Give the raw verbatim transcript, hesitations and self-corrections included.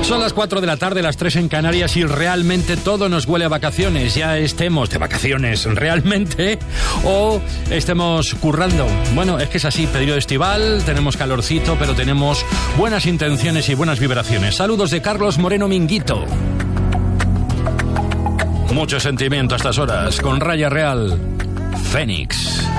Son las cuatro de la tarde, las tres en Canarias y realmente todo nos huele a vacaciones. Ya estemos de vacaciones realmente o estemos currando. Bueno, es que es así, periodo estival, tenemos calorcito, pero tenemos buenas intenciones y buenas vibraciones. Saludos de Carlos Moreno Minguito. Mucho sentimiento a estas horas con Raya Real, Fénix.